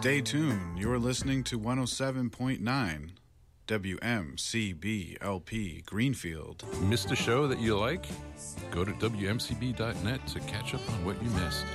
Stay tuned. You're listening to 107.9 WMCB-LP Greenfield. Missed a show that you like? Go to WMCB.net to catch up on what you missed.